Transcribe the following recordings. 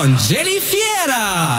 con Jennifiera.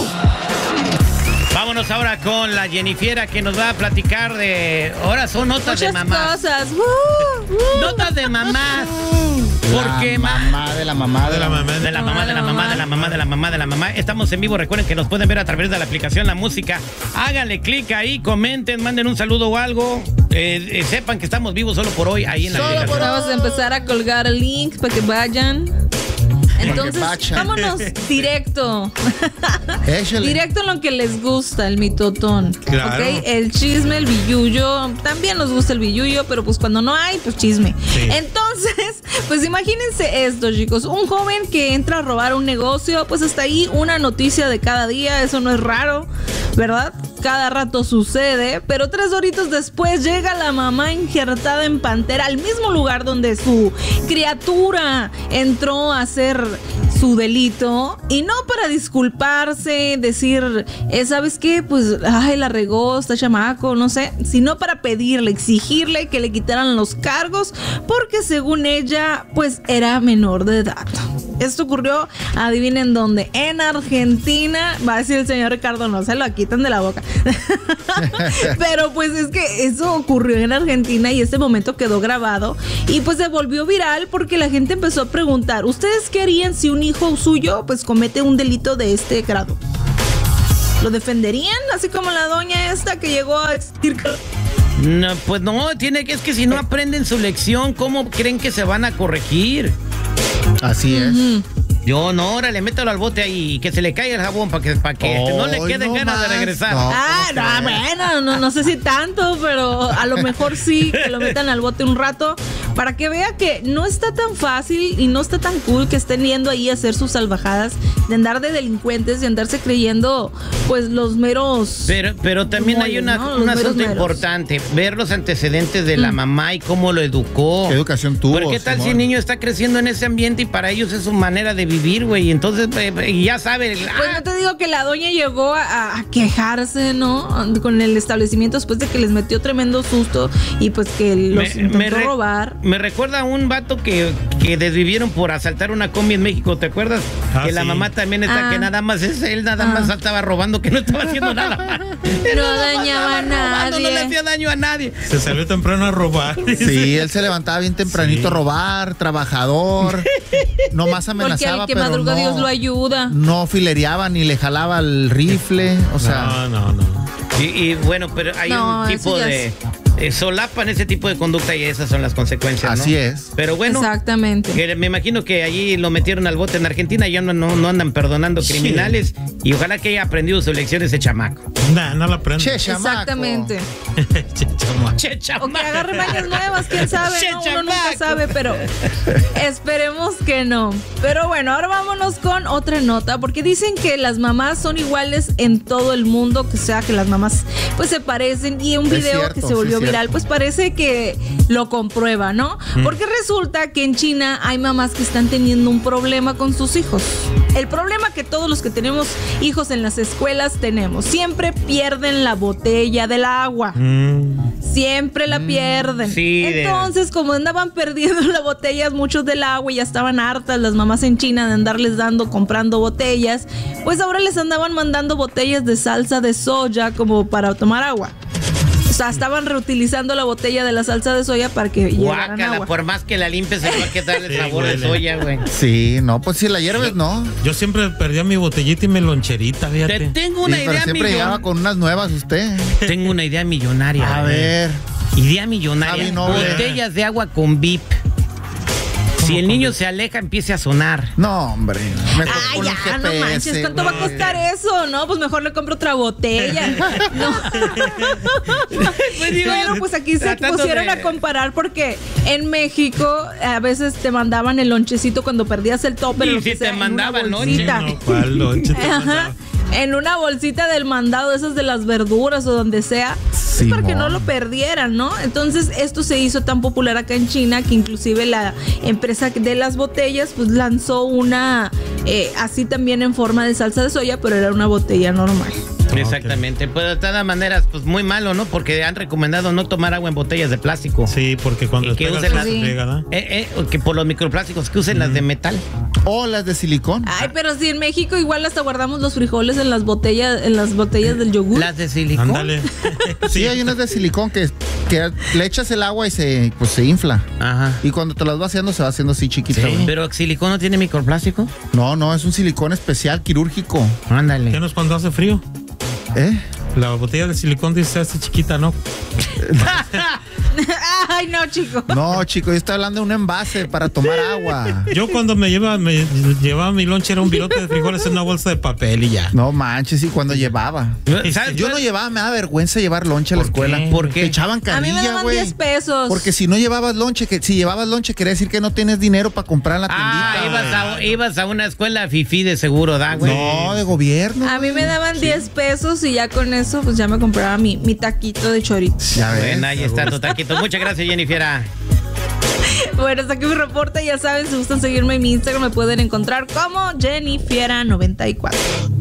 Vámonos ahora con la Jennifiera, que nos va a platicar de... Ahora son notas de mamás. Cosas. Notas de mamás. Porque mamá de la mamá de la mamá de la mamá de la mamá de la mamá de la mamá de la mamá. Estamos en vivo, recuerden que nos pueden ver a través de la aplicación La Música. Háganle clic ahí, comenten, manden un saludo o algo. Sepan que estamos vivos solo por hoy ahí en la aplicación. Vamos a empezar a colgar el link para que vayan. Entonces, vámonos directo. Directo en lo que les gusta, el mitotón. Claro. ¿Okay? El chisme, el billullo. También nos gusta el billullo, pero pues cuando no hay, pues chisme. Sí. Entonces, pues imagínense esto, chicos. Un joven que entra a robar un negocio, pues hasta ahí una noticia de cada día. Eso no es raro, ¿verdad? Cada rato sucede, pero 3 horitos después llega la mamá injertada en pantera al mismo lugar donde su criatura entró a hacer su delito, y no para disculparse, decir, ¿sabes qué? Pues, ay, la regó, está chamaco, no sé, sino para pedirle, exigirle que le quitaran los cargos, porque según ella, pues era menor de edad. Esto ocurrió, adivinen dónde, en Argentina. Va a decir el señor Ricardo, no se lo quitan de la boca. Pero pues es que eso ocurrió en Argentina y este momento quedó grabado y pues se volvió viral porque la gente empezó a preguntar, ¿ustedes qué harían si un hijo suyo pues comete un delito de este grado? ¿Lo defenderían? Así como la doña esta que llegó a decir que... No, pues no, es que si no aprenden su lección, ¿cómo creen que se van a corregir? Así es. Yo no, órale, métalo al bote ahí y que se le caiga el jabón para que no le queden ganas de regresar. No sé si tanto, pero a lo mejor sí, que lo metan al bote un rato para que vea que no está tan fácil y no está tan cool que estén yendo ahí a hacer sus salvajadas, de andar de delincuentes y andarse creyendo pues los meros... Pero también hay un asunto importante, ver los antecedentes de la mamá y cómo lo educó. ¿Qué educación tuvo? Porque qué tal si el niño está creciendo en ese ambiente y para ellos es su manera de vivir, güey, entonces ya sabe. Pues no te digo que la doña llegó a quejarse, ¿no? Con el establecimiento después de que les metió tremendo susto y pues que los intentó robar. Me recuerda a un vato que desvivieron por asaltar una combi en México, ¿te acuerdas? Que la mamá también está, que nada más él más estaba robando, que no estaba haciendo nada mal. No dañaba a nadie. No le hacía daño a nadie. Se salió temprano a robar. Sí, él se levantaba bien tempranito a robar, trabajador. No más amenazaba, porque el que madruga Dios lo ayuda. No filereaba ni le jalaba el rifle, o sea... No. Y bueno, pero hay un tipo de... solapan ese tipo de conducta y esas son las consecuencias, ¿no? Así es. Pero bueno, exactamente. Me imagino que allí lo metieron al bote en Argentina y ya no andan perdonando criminales, y ojalá que haya aprendido su lección ese chamaco. No lo aprende. Che, chamaco. Exactamente. Che, chamaco. O que agarre mañas nuevas, quién sabe, ¿no? Uno nunca sabe, pero esperemos que no. Pero bueno, ahora vámonos con otra nota, porque dicen que las mamás son iguales en todo el mundo, que sea que las mamás pues se parecen, y un video que se volvió viral, pues parece que lo comprueba, ¿no? Porque resulta que en China hay mamás que están teniendo un problema con sus hijos. El problema que todos los que tenemos hijos en las escuelas tenemos. Siempre pierden la botella del agua. Siempre la pierden. Sí, entonces, como andaban perdiendo las botellas, muchos del agua, y ya estaban hartas las mamás en China de andarles comprando botellas, pues ahora les andaban mandando botellas de salsa de soya como para tomar agua. O sea, estaban reutilizando la botella de la salsa de soya para que llevaran agua. Por más que la limpies, se va a quedar el sabor de soya, güey. Sí, no, pues si la hierves, no. Yo siempre perdía mi botellita y mi loncherita, fíjate. Tengo una idea pero siempre llegaba con unas nuevas usted. Tengo una idea millonaria. A ver. Idea millonaria. No, botellas de agua con VIP. Si el niño se aleja, empiece a sonar. No, hombre. Mejor ya, GPS, no manches. ¿Cuánto va a costar eso? No, pues mejor le compro otra botella. No. Pero pues aquí se pusieron a comparar porque en México a veces te mandaban el lonchecito cuando perdías el topper. Y si te mandaban lonche. No, ¿cuál lonche te mandaban? En una bolsita del mandado, esas de las verduras o donde sea, pues para que no lo perdieran, ¿no? Entonces esto se hizo tan popular acá en China que inclusive la empresa de las botellas pues lanzó una así también en forma de salsa de soya, pero era una botella normal. Exactamente. Pues de todas maneras, pues muy malo, ¿no? Porque han recomendado no tomar agua en botellas de plástico. Sí, porque cuando que pegas usen se las- friega, ¿no? Que por los microplásticos, que usen las de metal. O las de silicón. Ay, pero si en México igual hasta guardamos los frijoles en las botellas del yogur. Las de silicón. Ándale. Sí, hay unas de silicón que le echas el agua y se infla. Ajá. Y cuando te las vas haciendo, se va haciendo así chiquita. Sí. güey. Pero el silicón no tiene microplástico. No, es un silicón especial quirúrgico. Ándale. ¿Qué no es cuando hace frío? ¿Eh? La botella de silicón dice así chiquita, ¿no? Ay, no, chico. No, chico, yo estoy hablando de un envase para tomar agua. Yo cuando me llevaba mi lonche era un virote de frijoles en una bolsa de papel y ya. No manches, sí, cuando llevaba. ¿Sabes? Yo no llevaba, me da vergüenza llevar lonche a la ¿Por escuela. qué? ¿Por qué? Te echaban A mí me carrilla, daban güey. 10 pesos. Porque si no llevabas lonche, si llevabas lonche, quería decir que no tienes dinero para comprar en la tiendita. Ibas a una escuela fifí de seguro, ¿da, güey? No, de gobierno. A mí me daban 10 pesos y ya con eso pues ya me compraba mi taquito de chorito. Ya ves. Bueno, ahí está tu taquito. Muchas gracias, Jennifer. Bueno, hasta aquí mi reporte. Ya saben, si gustan seguirme en mi Instagram me pueden encontrar como Jennifiera94.